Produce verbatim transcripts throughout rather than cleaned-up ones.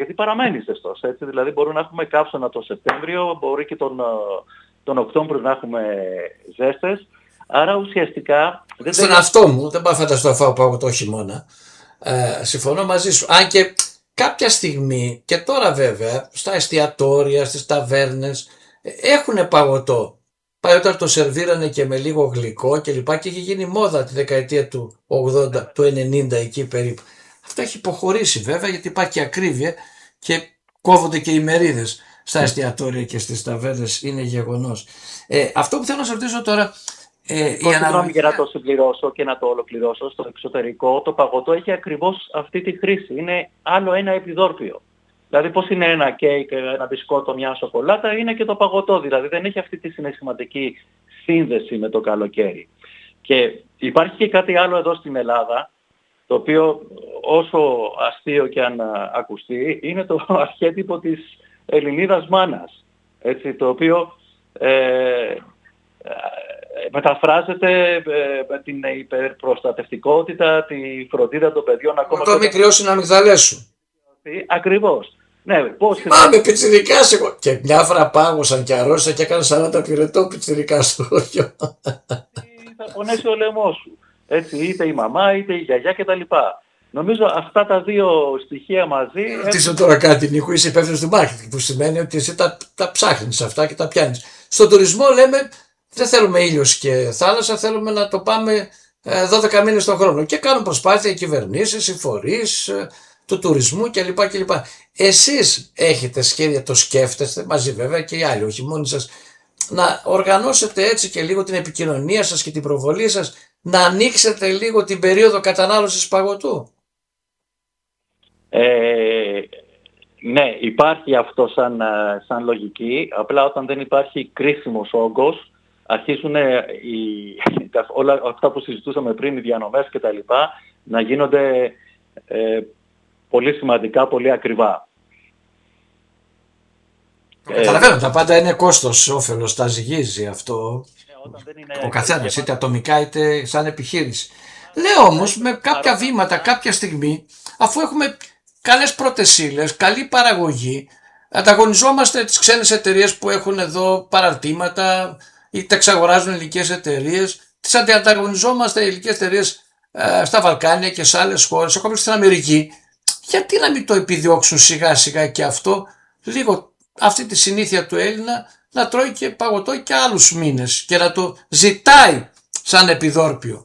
γιατί παραμένει ζεστός. Έτσι, δηλαδή μπορούμε να έχουμε καύσωνα το Σεπτέμβριο, μπορεί και τον, τον Οκτώβριο να έχουμε ζέστες. Άρα ουσιαστικά... Δεν Στον αυτό μου, δεν πάω να φανταστώ να φάω παγωτό χειμώνα. Ε, συμφωνώ μαζί σου. Αν και κάποια στιγμή, και τώρα βέβαια, στα εστιατόρια, στις ταβέρνες, έχουν παγωτό. Παλιότερα το σερβίρανε και με λίγο γλυκό και λοιπά και είχε γίνει μόδα τη δεκαετία του ογδόντα, του ενενήντα εκεί περίπου. Αυτό έχει υποχωρήσει βέβαια γιατί υπάρχει ακρίβεια και κόβονται και οι μερίδες στα εστιατόρια και στις ταβέρνες, είναι γεγονός. Ε, αυτό που θέλω να σας ρωτήσω τώρα... Ε, η αναλογία... για να το συμπληρώσω και να το ολοκληρώσω, στο εξωτερικό το παγωτό έχει ακριβώς αυτή τη χρήση. Είναι άλλο ένα επιδόρπιο. Δηλαδή πώς είναι ένα κέικ, ένα μπισκότο, μια σοκολάτα, είναι και το παγωτό. Δηλαδή δεν έχει αυτή τη συναισθηματική σύνδεση με το καλοκαίρι. Και υπάρχει και κάτι άλλο εδώ στην Ελλάδα, το οποίο όσο αστείο και αν ακουστεί, είναι το αρχέτυπο της Ελληνίδας μάνας. Έτσι, το οποίο ε, μεταφράζεται με την υπερπροστατευτικότητα, τη φροντίδα των παιδιών. Ακόμα το μικρό είναι αμυγδαλές σου. Ακριβώς. Ναι, πώς θυμάμαι είναι... πιτσιρικάς εγώ. Και μια φορά πάγωσαν και αρρώστησα και έκανα σαράντα πυρετό πιτσιρικά στο χωριό. Θα πονέσει ο λαιμός σου. Έτσι, είτε η μαμά είτε η γιαγιά κτλ. Νομίζω αυτά τα δύο στοιχεία μαζί... Ρωτήσω τώρα κάτι, Νίκο, είσαι υπεύθυνος του marketing, που σημαίνει ότι εσύ τα, τα ψάχνεις αυτά και τα πιάνεις. Στον τουρισμό λέμε δεν θέλουμε ήλιος και θάλασσα, θέλουμε να το πάμε δώδεκα μήνες τον χρόνο. Και κάνουν προσπάθεια οι κυβερνήσεις, οι φορείς του τουρισμού κλπ. κλπ. Εσείς έχετε σχέδια, το σκέφτεστε, μαζί βέβαια και οι άλλοι, όχι μόνοι σας, να οργανώσετε έτσι και λίγο την επικοινωνία σας και την προβολή σας, να ανοίξετε λίγο την περίοδο κατανάλωσης παγωτού? Ε, ναι, υπάρχει αυτό σαν, σαν λογική, απλά όταν δεν υπάρχει κρίσιμος όγκος, αρχίζουν οι, όλα αυτά που συζητούσαμε πριν, οι διανομές και τα λοιπά, να γίνονται ε, πολύ σημαντικά, πολύ ακριβά. Καταλαβαίνω, ε, τα πάντα είναι κόστος, όφελος, τα ζυγίζει αυτό είναι ο καθένας, είτε ατομικά είτε σαν επιχείρηση. Λέω όμως με κάποια βήματα, κάποια στιγμή, αφού έχουμε καλές πρώτες ύλες, καλή παραγωγή, ανταγωνιζόμαστε τις ξένες εταιρείες που έχουν εδώ παραρτήματα ή τα εξαγοράζουν ελληνικές εταιρείες, τις ανταγωνιζόμαστε ελληνικές εταιρείες ε, στα Βαλκάνια και σε άλλες χώρες, ακόμη και στην Αμερική. Γιατί να μην το επιδιώξουν σιγά σιγά και αυτό, λίγο αυτή τη συνήθεια του Έλληνα να τρώει και παγωτό και άλλους μήνες και να το ζητάει σαν επιδόρπιο.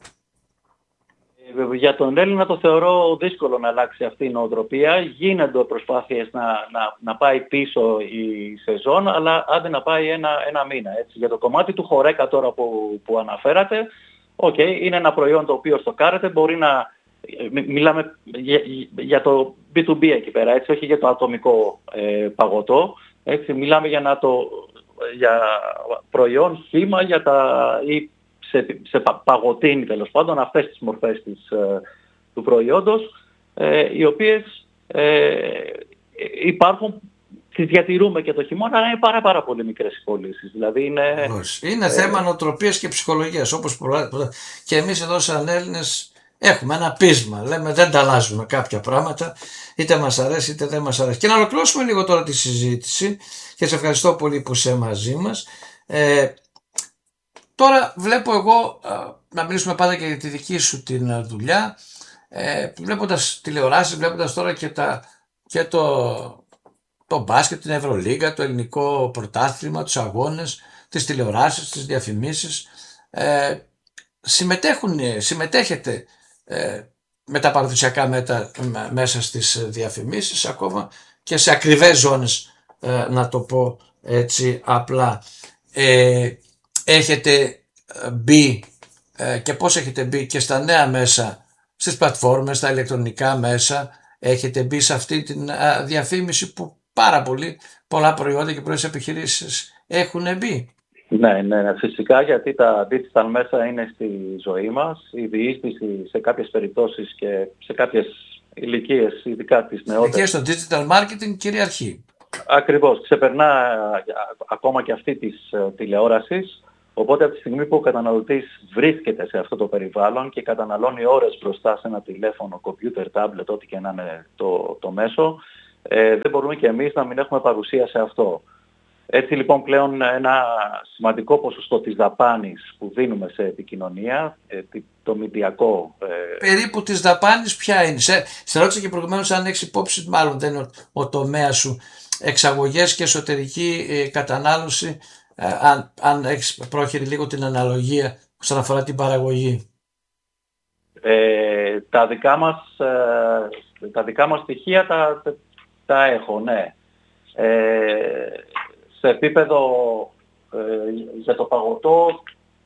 Για τον Έλληνα το θεωρώ δύσκολο να αλλάξει αυτή η νοοτροπία. Γίνονται προσπάθειες να, να, να πάει πίσω η σεζόν, αλλά άντε να πάει ένα, ένα μήνα. Έτσι. Για το κομμάτι του χορέκα τώρα που, που αναφέρατε, okay, είναι ένα προϊόν το οποίο στοκάρεται, μπορεί να... Μιλάμε για, για το μπι του μπι εκεί πέρα, έτσι, όχι για το ατομικό ε, παγωτό. Έτσι, μιλάμε για, να το, για προϊόν χύμα για τα, ή σε, σε παγωτίνη τέλος πάντων, αυτές τις μορφές της, ε, του προϊόντος, ε, οι οποίες ε, υπάρχουν, τις διατηρούμε και το χειμώνα, αλλά είναι πάρα, πάρα πολύ μικρές οι πωλήσεις. Δηλαδή είναι, είναι ε, θέμα νοοτροπίας και ψυχολογίας, όπως προ... και εμείς εδώ σαν Έλληνες έχουμε ένα πείσμα, λέμε δεν τα αλλάζουμε κάποια πράγματα, είτε μας αρέσει είτε δεν μας αρέσει. Και να ολοκληρώσουμε λίγο τώρα τη συζήτηση και σε ευχαριστώ πολύ που είσαι μαζί μας. Ε, τώρα βλέπω εγώ, να μιλήσουμε πάντα και για τη δική σου την δουλειά, ε, βλέποντας τηλεοράσεις, βλέποντας τώρα και, τα, και το, το μπάσκετ, την Ευρωλίγκα, το ελληνικό πρωτάθλημα, τους αγώνες, τις τηλεοράσεις, τις διαφημίσεις, ε, συμμετέχουν, συμμετέχετε ε, με τα παραδοσιακά μέτα, μέσα στις διαφημίσεις, ακόμα και σε ακριβές ζώνες, ε, να το πω έτσι απλά. Ε, έχετε μπει ε, και πώς έχετε μπει και στα νέα μέσα, στις πλατφόρμες, στα ηλεκτρονικά μέσα, έχετε μπει σε αυτή τη διαφήμιση που πάρα πολύ πολλά προϊόντα και πολλές επιχειρήσεις έχουν μπει? Ναι, ναι, ναι, φυσικά, γιατί τα digital μέσα είναι στη ζωή μας. Η διείσδυση σε κάποιες περιπτώσεις και σε κάποιες ηλικίες, ειδικά τις νεότερες. Και στο digital marketing κυριαρχεί. Ακριβώς, ξεπερνά ακόμα και αυτή της τηλεόρασης. Οπότε από τη στιγμή που ο καταναλωτής βρίσκεται σε αυτό το περιβάλλον και καταναλώνει ώρες μπροστά σε ένα τηλέφωνο, κομπιούτερ, τάμπλετ, ό,τι και να είναι το, το μέσο, ε, δεν μπορούμε και εμείς να μην έχουμε παρουσία σε αυτό. Έτσι λοιπόν πλέον ένα σημαντικό ποσοστό της δαπάνης που δίνουμε σε επικοινωνία, ε, το μηντιακό... Ε... Περίπου της δαπάνης ποια είναι? Σε, σε ρώτησα και προηγουμένως αν έχεις υπόψη, μάλλον δεν είναι ο, ο τομέας σου, εξαγωγές και εσωτερική ε, κατανάλωση, ε, αν, αν έχεις πρόχειρη λίγο την αναλογία όσον αφορά την παραγωγή. Ε, τα, δικά μας, ε, τα δικά μας στοιχεία τα, τα, τα έχω, ναι. Ε, σε επίπεδο ε, για το παγωτό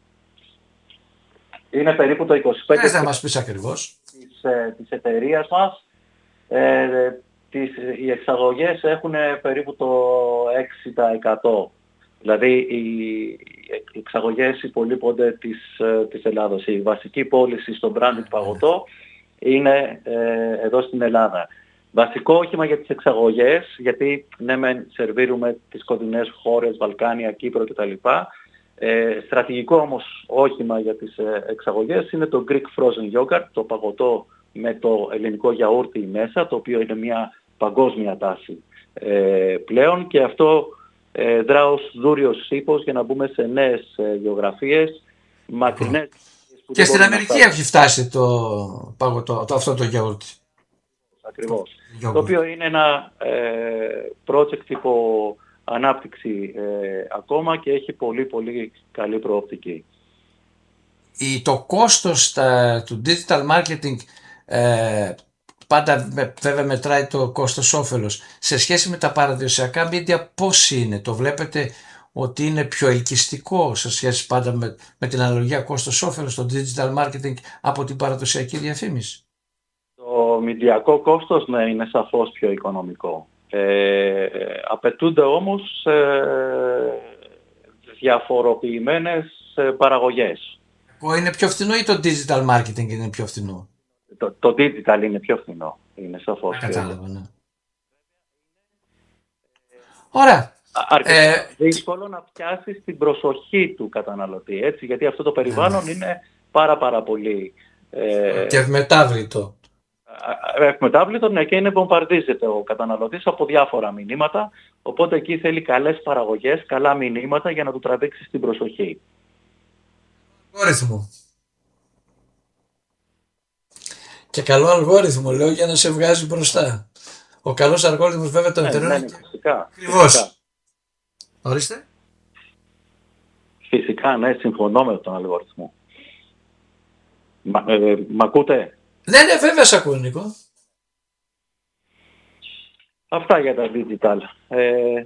είναι περίπου το είκοσι πέντε τοις εκατό να μας πεις ακριβώς. Της, ε, της εταιρείας μας. Ε, τις, οι εξαγωγές έχουν περίπου το έξι τοις εκατό. Δηλαδή οι εξαγωγές υπολείπονται της, της Ελλάδος. Η βασική πώληση στο branded παγωτό είναι ε, εδώ στην Ελλάδα. Βασικό όχημα για τις εξαγωγές, γιατί ναι μεν σερβίρουμε τις κοντινές χώρες, Βαλκάνια, Κύπρο κτλ. Ε, στρατηγικό όμως όχημα για τις ε, εξαγωγές είναι το Greek Frozen Yogurt, το παγωτό με το ελληνικό γιαούρτι μέσα, το οποίο είναι μια παγκόσμια τάση ε, πλέον, και αυτό ε, δρά ως δούριος ύπος για να μπούμε σε νέες ε, γεωγραφίες, μακρινές. Mm. Και στην Αμερική έχει φτάσει το παγωτό, το, αυτό το γιαούρτι. Ακριβώς. Το, το οποίο είναι ένα ε, project υπό ανάπτυξη ε, ακόμα και έχει πολύ πολύ καλή προοπτική. Η, το κόστος τα, του digital marketing ε, πάντα βέβαια μετράει το κόστος όφελος. Σε σχέση με τα παραδοσιακά media πώς είναι? Το βλέπετε ότι είναι πιο ελκυστικό σε σχέση πάντα με, με την αναλογία κόστος όφελος το digital marketing από την παραδοσιακή διαφήμιση? Το μηντιακό κόστος ναι, είναι σαφώς πιο οικονομικό. Ε, απαιτούνται όμως ε, διαφοροποιημένες ε, παραγωγές. Είναι πιο φθηνό ή το digital marketing είναι πιο φθηνό? Το, το digital είναι πιο φθηνό. Είναι σαφώς. Κατάλαβα, ναι. Ωραία. Αρκετά ε, δύσκολο να πιάσεις την προσοχή του καταναλωτή, έτσι, γιατί αυτό το περιβάλλον ναι. είναι πάρα πάρα πολύ... Ε, και ευμετάβλητο. Ευμετάβλητο, ναι, και είναι μπομπαρδίζεται ο καταναλωτής από διάφορα μηνύματα, οπότε εκεί θέλει καλές παραγωγές, καλά μηνύματα για να του τραβήξει την προσοχή. Αλγόριθμο. Και καλό αλγόριθμο λέω για να σε βγάζει μπροστά. Ο καλός αλγόριθμος βέβαια το ναι, ναι, ναι, φυσικά. Ακριβώς. Ορίστε. Φυσικά, ναι, συμφωνώ με τον αλγόριθμο. Μα, ε, μ' ακούτε? Ναι, ναι, βέβαια σ' ακούω, Νίκο. Αυτά για τα digital. Ε...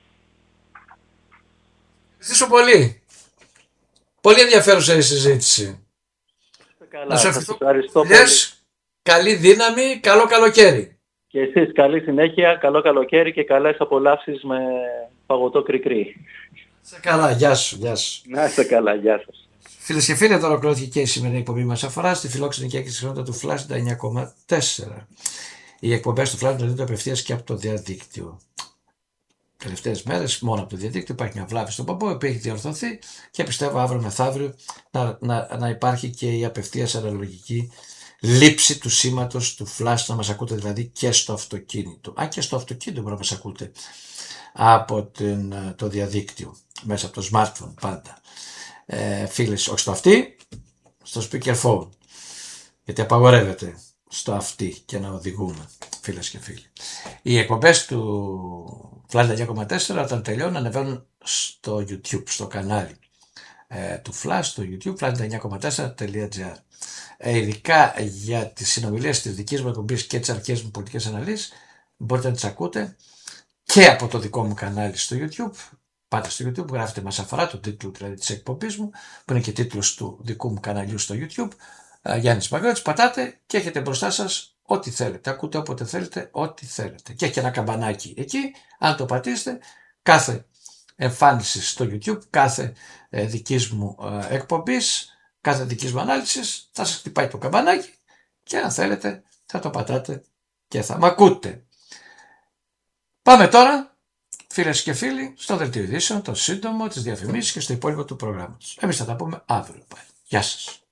Ευχαριστήσω πολύ. Πολύ ενδιαφέρουσα η συζήτηση. Καλά, να σε ευχαριστώ πολύ. Καλή δύναμη, καλό καλοκαίρι. Και εσείς καλή συνέχεια, καλό καλοκαίρι και καλές απολαύσεις με παγωτό κρικρί. Σε καλά, γεια σου, γεια σου. Να είστε καλά, γεια σας. Φίλες και φίλοι, εδώ ολοκληρώθηκε και η σημερινή εκπομπή μας αφορά στη φιλόξενη και έκρηξη συχνότητα του Flash ενενήντα κόμμα τέσσερα. Οι εκπομπές του Flash δίνονται απευθείας και από το διαδίκτυο. Τελευταίες μέρες μόνο από το διαδίκτυο υπάρχει μια βλάβη στον παμπό, η οποία έχει διορθωθεί και πιστεύω αύριο μεθαύριο να, να, να υπάρχει και η απευθείας αναλογική λήψη του σήματος του Flash, να μας ακούτε δηλαδή και στο αυτοκίνητο. Α, και στο αυτοκίνητο μπορεί να μας ακούτε από την, το διαδίκτυο, μέσα από το smartphone πάντα. Ε, φίλες, όχι στο αυτή, στο speakerphone, γιατί απαγορεύεται στο αυτή και να οδηγούμε, φίλες και φίλοι. Οι εκπομπές του Flash εννιά κόμμα τέσσερα όταν τελειώνουν ανεβαίνουν στο YouTube, στο κανάλι ε, του Flash, στο YouTube, flash εννιά κόμμα τέσσερα τελεία τζι άρ. Ε, ειδικά για τις συνομιλίες της δικής μου εκπομπής και τις αρχές μου πολιτικές αναλύσεις μπορείτε να τις ακούτε και από το δικό μου κανάλι στο YouTube. Πάτε στο YouTube, γράφετε μας αφορά, τον τίτλο δηλαδή της εκπομπής μου, που είναι και τίτλος του δικού μου καναλιού στο YouTube, Γιάννης Παγκράτης, πατάτε και έχετε μπροστά σας ό,τι θέλετε. Ακούτε όποτε θέλετε, ό,τι θέλετε. Και έχει ένα καμπανάκι εκεί, αν το πατήσετε, κάθε εμφάνιση στο YouTube, κάθε ε, δικής μου ε, εκπομπής, κάθε δικής μου ανάλυσης, θα σας χτυπάει το καμπανάκι και αν θέλετε θα το πατάτε και θα μ' ακούτε. Πάμε τώρα, φίλες και φίλοι, στο δελτίο ειδήσεων, το σύντομο, τις διαφημίσεις και στο υπόλοιπο του προγράμματος. Εμείς θα τα πούμε αύριο πάλι. Γεια σας.